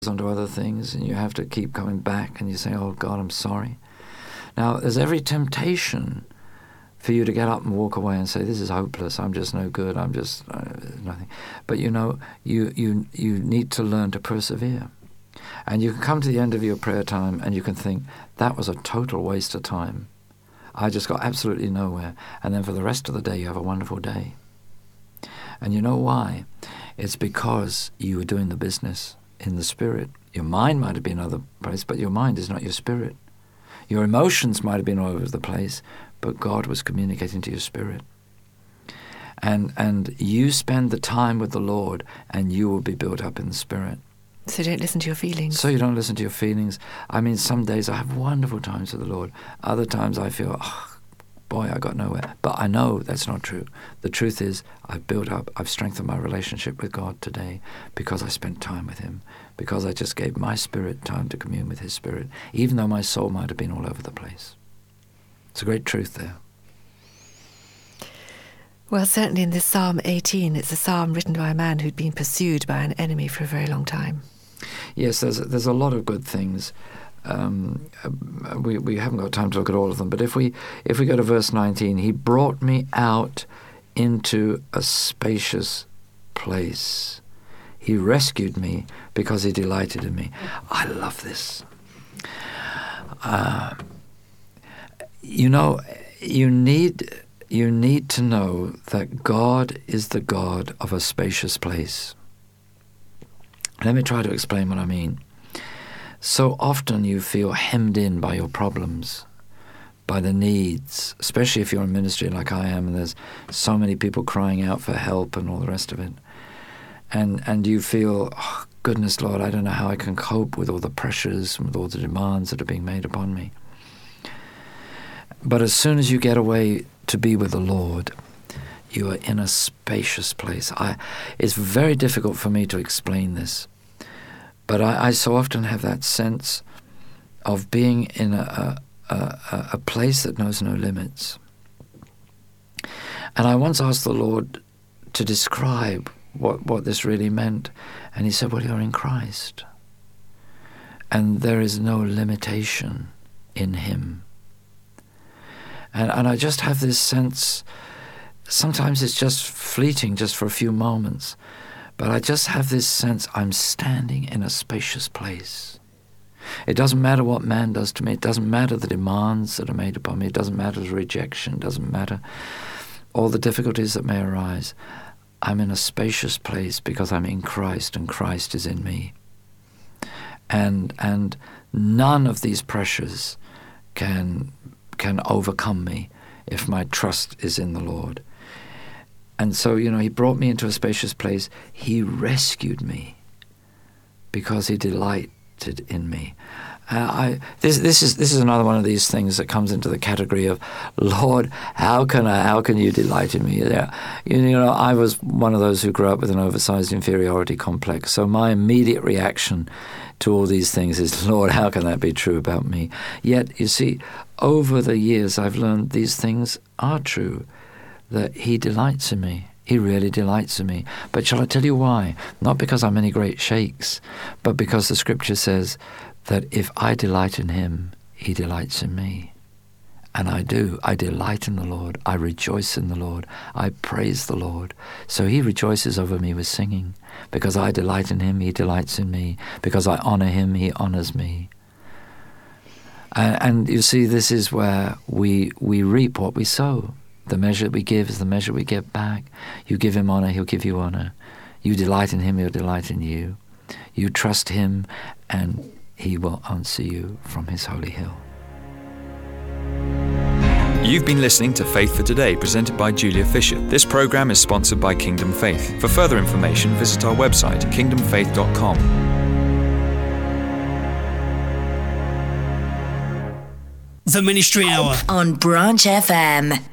onto other things, and you have to keep coming back, and you say, oh, God, I'm sorry. Now, there's every temptation for you to get up and walk away and say, this is hopeless, I'm just no good, I'm just nothing. But you need to learn to persevere. And you can come to the end of your prayer time and you can think, that was a total waste of time. I just got absolutely nowhere. And then for the rest of the day, you have a wonderful day. And you know why? It's because you were doing the business in the spirit. Your mind might have been another place, but your mind is not your spirit. Your emotions might have been all over the place, but God was communicating to your spirit. And you spend the time with the Lord, and you will be built up in the spirit. So don't listen to your feelings. So you don't listen to your feelings. I mean, some days I have wonderful times with the Lord. Other times I feel, oh, boy, I got nowhere. But I know that's not true. The truth is I've built up, I've strengthened my relationship with God today because I spent time with him, because I just gave my spirit time to commune with his spirit, even though my soul might have been all over the place. It's a great truth there. Well, certainly in this Psalm 18, it's a psalm written by a man who'd been pursued by an enemy for a very long time. Yes, there's a lot of good things. We haven't got time to look at all of them, but if we go to verse 19, he brought me out into a spacious place. He rescued me because he delighted in me. I love this. You need to know that God is the God of a spacious place. Let me try to explain what I mean. So often you feel hemmed in by your problems, by the needs, especially if you're in ministry like I am, and there's so many people crying out for help and all the rest of it. And you feel, oh, goodness, Lord, I don't know how I can cope with all the pressures and with all the demands that are being made upon me. But as soon as you get away to be with the Lord, you are in a spacious place. It's very difficult for me to explain this, but I so often have that sense of being in a place that knows no limits. And I once asked the Lord to describe what this really meant, and he said, well, you're in Christ, and there is no limitation in him. And I just have this sense, sometimes it's just fleeting, just for a few moments, but I just have this sense I'm standing in a spacious place. It doesn't matter what man does to me. It doesn't matter the demands that are made upon me. It doesn't matter the rejection. It doesn't matter all the difficulties that may arise. I'm in a spacious place because I'm in Christ and Christ is in me. And none of these pressures can overcome me if my trust is in the Lord. And so, he brought me into a spacious place. He rescued me because he delighted in me. This is another one of these things that comes into the category of, Lord, how can you delight in me? I was one of those who grew up with an oversized inferiority complex. So my immediate reaction to all these things is, Lord, how can that be true about me? Yet, you see, over the years I've learned these things are true, that he delights in me. He really delights in me. But shall I tell you why? Not because I'm any great shakes, but because the scripture says that if I delight in him, he delights in me. And I do. I delight in the Lord. I rejoice in the Lord. I praise the Lord. So he rejoices over me with singing. Because I delight in him, he delights in me. Because I honor him, he honors me. And you see, this is where we reap what we sow. The measure we give is the measure we get back. You give him honor, he'll give you honor. You delight in him, he'll delight in you. You trust him, and he will answer you from his holy hill. You've been listening to Faith for Today, presented by Julia Fisher. This program is sponsored by Kingdom Faith. For further information, visit our website, kingdomfaith.com. The Ministry Hour on Branch FM.